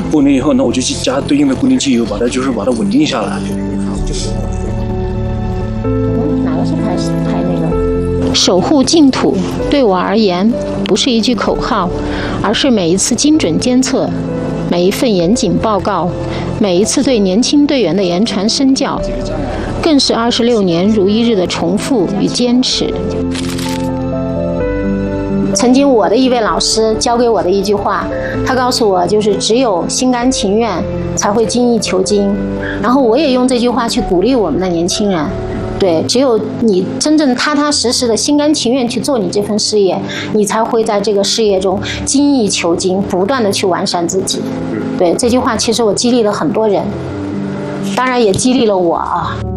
过年以后，那我就去加对应的固定机油，把它稳定下来。 哪个是拍那个？守护净土对我而言不是一句口号，而是每一次精准监测，每一份严谨报告，每一次对年轻队员的言传身教，更是26年如一日的重复与坚持。曾经我的一位老师教给我的一句话，他告诉我，就是只有心甘情愿才会精益求精。然后我也用这句话去鼓励我们的年轻人，对，只有你真正踏踏实实的心甘情愿去做你这份事业，你才会在这个事业中精益求精，不断的去完善自己。对，这句话其实我激励了很多人，当然也激励了我啊。